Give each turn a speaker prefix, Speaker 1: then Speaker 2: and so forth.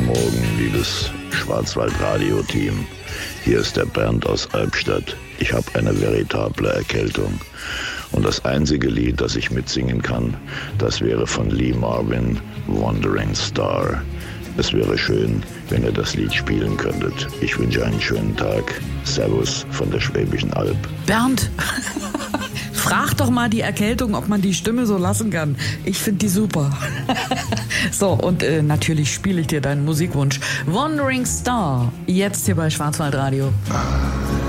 Speaker 1: Morgen, liebes Schwarzwald-Radio-Team. Hier ist der Bernd aus Albstadt. Ich habe eine veritable Erkältung. Und das einzige Lied, das ich mitsingen kann, das wäre von Lee Marvin, Wandering Star. Es wäre schön, wenn ihr das Lied spielen könntet. Ich wünsche einen schönen Tag. Servus von der Schwäbischen Alb.
Speaker 2: Bernd, frag doch mal die Erkältung, ob man die Stimme so lassen kann. Ich finde die super. So, und natürlich spiele ich dir deinen Musikwunsch. Wandering Star, jetzt hier bei Schwarzwaldradio.